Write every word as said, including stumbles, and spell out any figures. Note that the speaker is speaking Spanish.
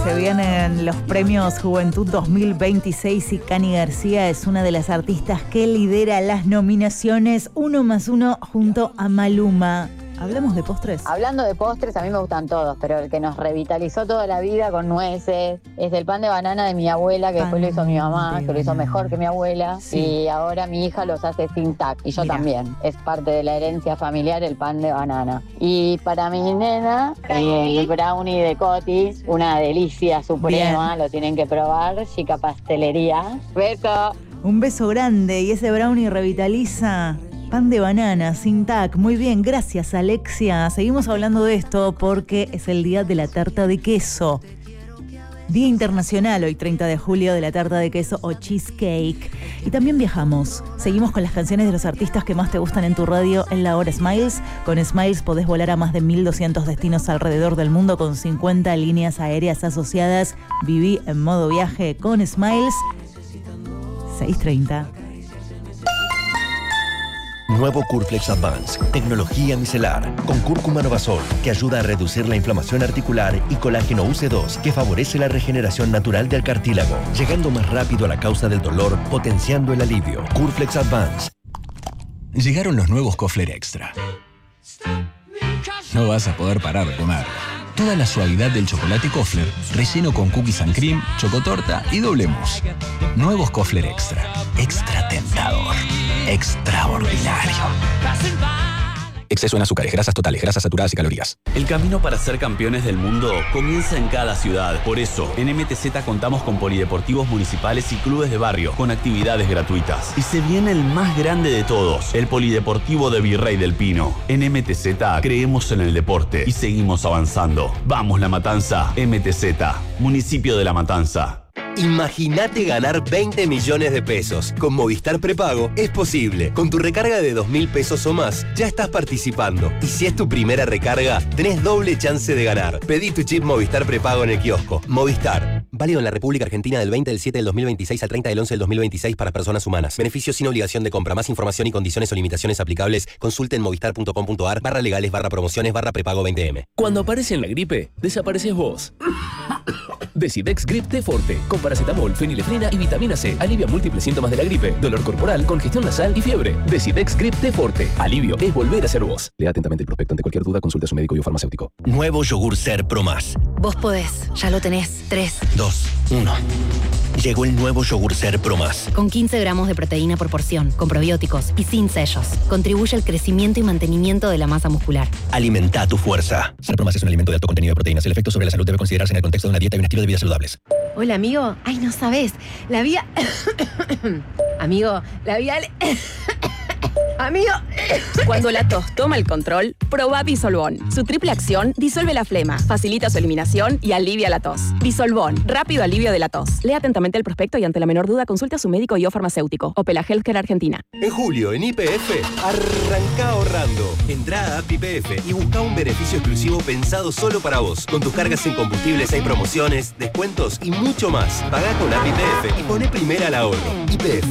Se vienen los premios Juventud dos mil veintiséis y Cani García es una de las artistas que lidera las nominaciones uno más uno junto a Maluma. ¿Hablamos de postres? Hablando de postres, a mí me gustan todos, pero el que nos revitalizó toda la vida con nueces es el pan de banana de mi abuela, que Pan después lo hizo mi mamá, de que lo hizo banana. mejor que mi abuela. Sí. Y ahora mi hija los hace sin tac, y yo Mirá. también. Es parte de la herencia familiar el pan de banana. Y para mi nena, el brownie de Cotis, una delicia suprema, Bien. lo tienen que probar. Chica Pastelería. Beso. Un beso grande y ese brownie revitaliza. Pan de banana, sin tac. Muy bien, gracias Alexia. Seguimos hablando de esto porque es el día de la tarta de queso. Día internacional hoy treinta de julio de la tarta de queso o cheesecake. Y también viajamos. Seguimos con las canciones de los artistas que más te gustan en tu radio en la hora Smiles. Con Smiles podés volar a más de mil doscientos destinos alrededor del mundo con cincuenta líneas aéreas asociadas. Viví en modo viaje con Smiles. seis treinta. Nuevo Curflex Advance, tecnología micelar, con cúrcuma Novasol, que ayuda a reducir la inflamación articular, y colágeno U C dos, que favorece la regeneración natural del cartílago, llegando más rápido a la causa del dolor, potenciando el alivio. Curflex Advance. Llegaron los nuevos Kofler Extra. No vas a poder parar de comerlo. Toda la suavidad del chocolate Kofler, relleno con cookies and cream, chocotorta y doble mousse. Nuevos Kofler Extra. Extra tentador. Extraordinario. Exceso en azúcares, grasas totales, grasas saturadas y calorías. El camino para ser campeones del mundo comienza en cada ciudad. Por eso, en M T Z contamos con polideportivos municipales y clubes de barrio con actividades gratuitas. Y se viene el más grande de todos, el Polideportivo de Virrey del Pino. En M T Z creemos en el deporte y seguimos avanzando. Vamos La Matanza, M T Z, municipio de La Matanza. Imagínate ganar veinte millones de pesos. Con Movistar Prepago es posible. Con tu recarga de dos mil pesos o más, ya estás participando. Y si es tu primera recarga, tenés doble chance de ganar. Pedí tu chip Movistar Prepago en el kiosco. Movistar. Válido en la República Argentina del veinte del siete del dos mil veintiséis al treinta del once del dos mil veintiséis para personas humanas. Beneficios sin obligación de compra. Más información y condiciones o limitaciones aplicables. Consulte en movistar.com.ar barra legales barra promociones barra prepago veinte eme. Cuando aparece en la gripe, desapareces vos. Decidex Grip T Forte, con paracetamol, fenilefrina y vitamina C. Alivia múltiples síntomas de la gripe, dolor corporal, congestión nasal y fiebre. Decidex Grip T Forte. Alivio es volver a ser vos. Lea atentamente el prospecto. Ante cualquier duda, consulte a su médico y o farmacéutico. Nuevo yogur Ser Pro Más. Vos podés, ya lo tenés. tres. dos, uno. Llegó el nuevo yogur Ser Pro Más. Con quince gramos de proteína por porción, con probióticos y sin sellos. Contribuye al crecimiento y mantenimiento de la masa muscular. Alimenta tu fuerza. Ser Pro Más es un alimento de alto contenido de proteínas. El efecto sobre la salud debe considerarse en el contexto de una dieta y un estilo de vida saludables. Hola, amigo. Ay, no sabes. La vía... amigo, la vía... Amigo. Cuando la tos toma el control, probá Disolvón. Su triple acción disuelve la flema, facilita su eliminación y alivia la tos. Disolvón, rápido alivio de la tos. Lea atentamente el prospecto y ante la menor duda consulte a su médico y o farmacéutico. Opela Healthcare Argentina. En julio, en Y P F, arranca ahorrando. Entrá a App Y P F y busca un beneficio exclusivo pensado solo para vos. Con tus cargas en combustibles hay promociones, descuentos y mucho más. Pagá con App Y P F y poné primera al ahorro. Y P F,